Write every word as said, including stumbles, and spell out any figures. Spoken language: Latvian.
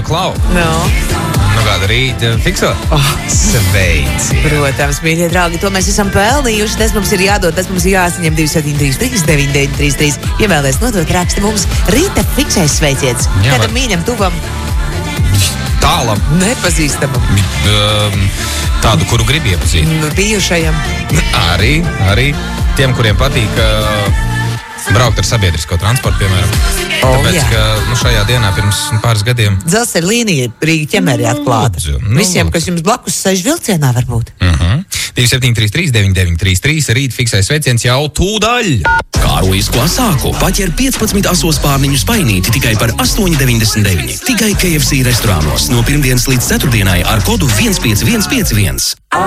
klau. No. Nu, kāda rīta fikso? Oh. Sveici. Protams, mīļie draugi, to mēs esam pelnījuši. Tas mums ir jādod, tas mums ir jāsaņem divi septiņi trīs trīs deviņi deviņi trīs trīs. Ja vēlies nodot, raksti mums rīta fiksais sveiciens. Jā, Kādam var... mīļam, tuvam, tālam, nepazīstamam, um, tādu, kuru grib iepazīt. bijušajam. Arī, arī tiem, kuriem patīk uh, braukt ar sabiedrisko transportu, piemēram. Oh, Tāpēc, jā. ka nu, šajā dienā pirms pāris gadiem Dzelzceļa līnija Rīga ķemerī atklāta. Lūdzu, nu, Visiem, lūdzu. kas jums blakus sēž vilcienā, varbūt. Uh-huh. divi septiņi trīs trīs deviņi deviņi trīs trīs rīt fiksais sveiciens jau tūdaļ. Kārojisko sāku paķer piecpadsmit asos pārniņu spainīti tikai par astoņi deviņdesmit deviņi. Tikai K F C restorānos no pirmdienas līdz ceturtdienai ar kodu viens pieci viens pieci viens.